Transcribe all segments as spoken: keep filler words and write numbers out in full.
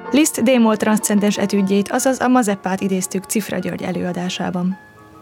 Liszt D-moll transzcendens etüdjét, azaz a Mazeppát idéztük Cifra György előadásában.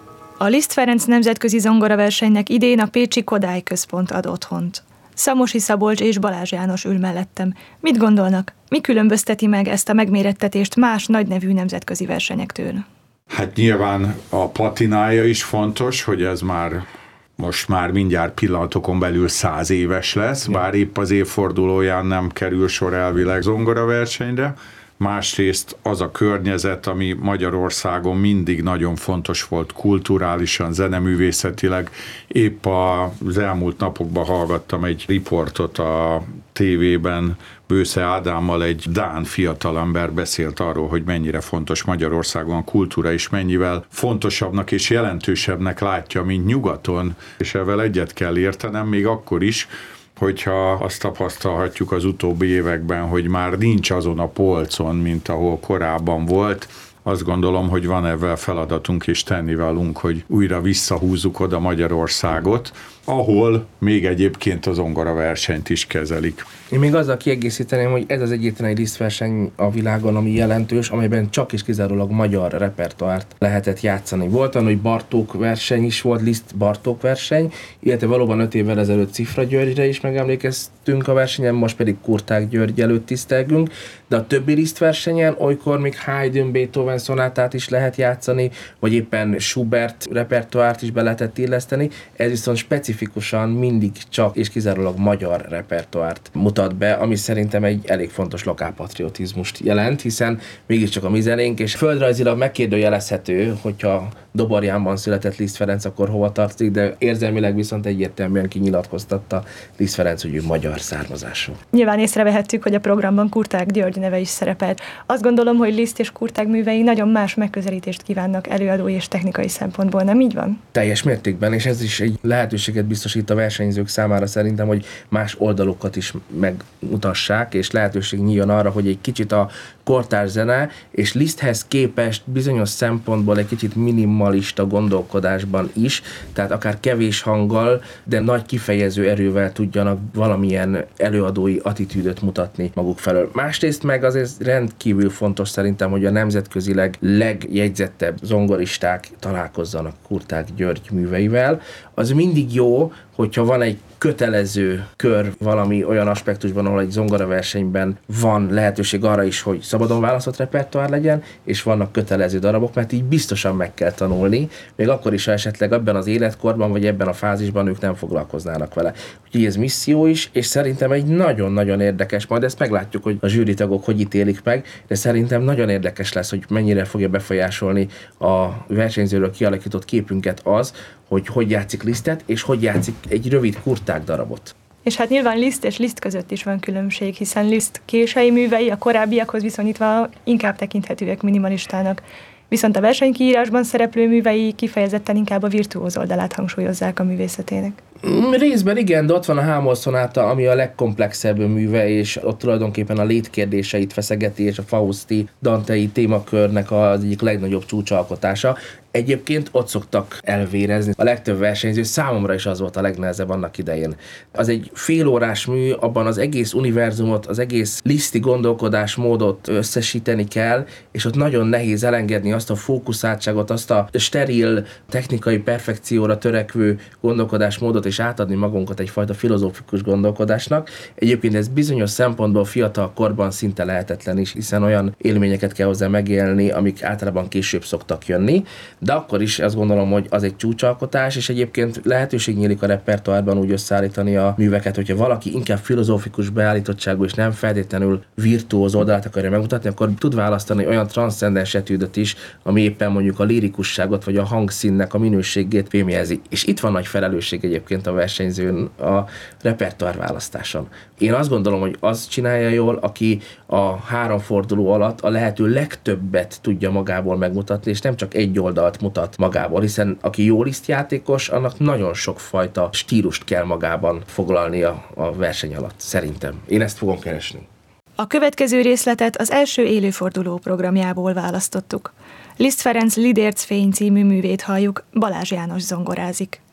A Liszt Ferenc nemzetközi zongoraversenynek idén a pécsi Kodály Központ ad otthont. Szamosi Szabolcs és Balázs János ül mellettem. Mit gondolnak? Mi különbözteti meg ezt a megmérettetést más nagynevű nemzetközi versenyektől? Hát nyilván a patinája is fontos, hogy ez már most már mindjárt pillanatokon belül száz éves lesz, bár épp az évfordulóján nem kerül sor elvileg zongoraversenyre. Másrészt az a környezet, ami Magyarországon mindig nagyon fontos volt kulturálisan, zeneművészetileg. Épp az elmúlt napokban hallgattam egy riportot a tévében, Bősze Ádámmal, egy dán fiatalember beszélt arról, hogy mennyire fontos Magyarországon a kultúra, és mennyivel fontosabbnak és jelentősebbnek látja, mint nyugaton, és ezzel egyet kell értenem, még akkor is, hogyha azt tapasztalhatjuk az utóbbi években, hogy már nincs azon a polcon, mint ahol korábban volt. Azt gondolom, hogy van ebben feladatunk és tennivalónk, hogy újra visszahúzzuk oda Magyarországot, ahol még egyébként az zongoraversenyt is kezelik. Én még azzal kiegészíteném, hogy ez az egyetlen egy Liszt-verseny a világon, ami jelentős, amelyben csak és kizárólag magyar repertoárt lehetett játszani. Volt olyan, hogy Bartók verseny is volt, Liszt-Bartók verseny, illetve valóban öt évvel ezelőtt Cifra Györgyre is megemlékeztünk a versenyen, most pedig Kurták György előtt tisztelgünk, de a többi Liszt-versenyen olykor még Haydn, Beethoven szonátát is lehet játszani, vagy éppen Schubert repertoárt is be lehetett illeszteni, ez viszont specifikusan mindig csak és kizárólag magyar repertoárt mutat be, ami szerintem egy elég fontos lokálpatriotizmust jelent, hiszen mégiscsak a mi zenénk, és földrajzilag megkérdőjelezhető, hogyha Doborjánban született Liszt Ferenc, akkor hova tartozik, de érzelmileg viszont egyértelműen kinyilatkoztatta Liszt Ferenc, hogy ő magyar származású. Nyilván észrevehettük, hogy a programban Kurták György neve is szerepelt. Azt gondolom, hogy Liszt és Kurták művei nagyon más megközelítést kívánnak előadói és technikai szempontból, nem így van? Teljes mértékben, és ez is egy lehetőséget biztosít a versenyzők számára szerintem, hogy más oldalokat is megmutassák, és lehetőség nyíljon arra, hogy egy kicsit a kortárs zene és Liszthez képest bizonyos szempontból egy kicsit minimalista gondolkodásban is, tehát akár kevés hanggal, de nagy kifejező erővel tudjanak valamilyen előadói attitűdöt mutatni maguk felől. Másrészt meg azért rendkívül fontos szerintem, hogy a nemzetközileg legjegyzettebb zongoristák találkozzanak Kurták György műveivel. Az mindig jó, hogyha van egy kötelező kör valami olyan aspektusban, ahol egy zongoraversenyben van lehetőség arra is, hogy szabadon választott repertoár legyen, és vannak kötelező darabok, mert így biztosan meg kell tanulni, még akkor is, ha esetleg ebben az életkorban, vagy ebben a fázisban ők nem foglalkoznának vele. Úgyhogy ez misszió is, és szerintem egy nagyon-nagyon érdekes, majd ezt meglátjuk, hogy a zsűritagok hogy ítélik meg, de szerintem nagyon érdekes lesz, hogy mennyire fogja befolyásolni a versenyzőről kialakított képünket az, hogy hogy játszik Lisztet, és hogy játszik egy rövid Kurták darabot. És hát nyilván Liszt és Liszt között is van különbség, hiszen Liszt késői művei a korábbiakhoz viszonyítva inkább tekinthetőek minimalistának. Viszont a versenykiírásban szereplő művei kifejezetten inkább a virtuóz oldalát hangsúlyozzák a művészetének. Részben igen, de ott van a Hámol szonáta, ami a legkomplexebb műve, és ott tulajdonképpen a létkérdéseit feszegeti, és a Fausti, Dantei témakörnek az egyik legnagyobb csúcsalkotása. Egyébként ott szoktak elvérezni. A legtöbb versenyző, számomra is az volt a legnehezebb annak idején. Az egy félórás mű, abban az egész univerzumot, az egész liszti gondolkodásmódot összesíteni kell, és ott nagyon nehéz elengedni azt a fókuszáltságot, azt a steril, technikai perfekcióra törekvő gondolkodásmódot, és átadni magunkat egyfajta filozófikus gondolkodásnak. Egyébként ez bizonyos szempontból fiatal korban szinte lehetetlen is, hiszen olyan élményeket kell hozzá megélni, amik általában később szoktak jönni. De akkor is azt gondolom, hogy az egy csúcsalkotás, és egyébként lehetőség nyílik a repertoárban úgy összeállítani a műveket, hogyha valaki inkább filozófikus beállítottságú és nem feltétlenül virtuóz oldalát akarja megmutatni, akkor tud választani olyan transzcendens etűdöt is, ami éppen mondjuk a lirikusságot vagy a hangszínnek a minőségét fémjelzi. És itt van nagy felelősség egyébként a versenyzőn a repertoár választáson. Én azt gondolom, hogy az csinálja jól, aki a három forduló alatt a lehető legtöbbet tudja magából megmutatni, és nem csak egy oldalt mutat magából, hiszen aki jó lisztjátékos, annak nagyon sokfajta stílust kell magában foglalnia a verseny alatt, szerintem. Én ezt fogom keresni. A következő részletet az első élőforduló programjából választottuk. Liszt Ferenc Lidérc fény című művét halljuk, Balázs János zongorázik.